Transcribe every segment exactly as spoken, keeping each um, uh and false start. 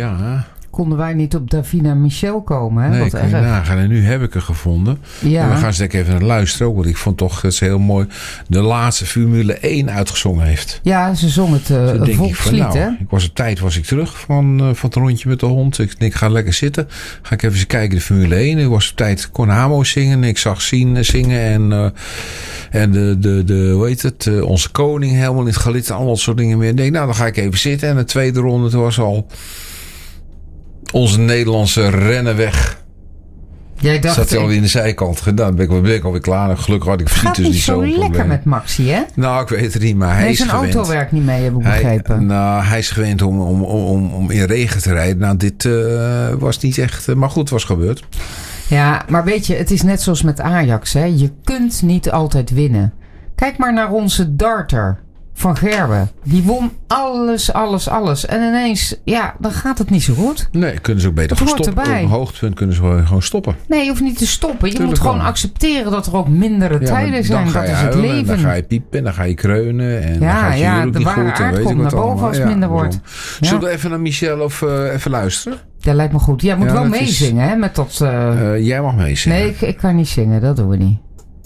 Ja. Konden wij niet op Davina Michel komen, hè? Nee, Wat ik kan je nagaan. En nu heb ik er gevonden. Ja. En we gaan ze even naar luisteren ook. Want ik vond toch dat ze heel mooi de laatste Formule één uitgezongen heeft. Ja, ze zong het uh, Toen denk ik van, volkslied, nou, hè? ik was op tijd was ik terug van, uh, van het rondje met de hond. Ik denk, ik ga lekker zitten. Ga ik even eens kijken de Formule één. Ik was op tijd Con Hamo zingen. Ik zag Sien zingen. En, uh, en de, de, de, hoe heet het? Uh, onze koning helemaal in het gelid. Allemaal dat soort dingen meer. Ik denk, nou, dan ga ik even zitten. En de tweede ronde, toen was al onze Nederlandse rennen weg. Jij dacht, zat hij alweer in de zijkant gedaan. Ben ik, ben ik alweer klaar. Gelukkig had ik fiets, dus niet niet zo zo'n lekker probleem. met Maxi, hè? Nou, ik weet het niet, maar hij nee, is zijn gewend. auto werkt niet mee, heb ik hij, begrepen. nou, hij is gewend om, om, om, om in regen te rijden. Nou, dit uh, was niet echt... Uh, maar goed, het was gebeurd. Ja, maar weet je, het is net zoals met Ajax, hè? Je kunt niet altijd winnen. Kijk maar naar onze darter van Gerben. Die won alles, alles, alles. En ineens, ja, dan gaat het niet zo goed. Nee, kunnen ze ook beter gewoon stoppen. Op een hoogtepunt kunnen ze gewoon stoppen. Nee, je hoeft niet te stoppen. Je Tuurlijk moet gewoon wel. accepteren dat er ook mindere ja, tijden zijn. Dat is het leven. En dan ga je piepen en dan ga je kreunen. En ja, dan gaat je ja, weer ook de niet ware goed. En aard weet ik komt wat naar boven allemaal. als het Ja, minder daarom. wordt. Zullen Ja. we even naar Michel of uh, even luisteren? Dat lijkt me goed. Jij moet Ja, wel dat is- meezingen, hè? Met dat, uh... Uh, jij mag meezingen. Nee, ik, ik kan niet zingen. Dat doen we niet.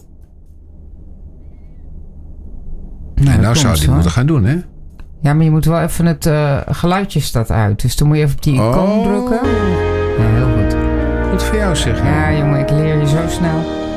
Nou, dat nou zou komt die zo. moeten gaan doen, hè? Ja, maar je moet wel even het uh, geluidje staat uit. Dus dan moet je even op die icoon Oh. drukken. Ja, heel goed. Goed voor jou, zeg. Ja, jongen, ik leer je zo snel.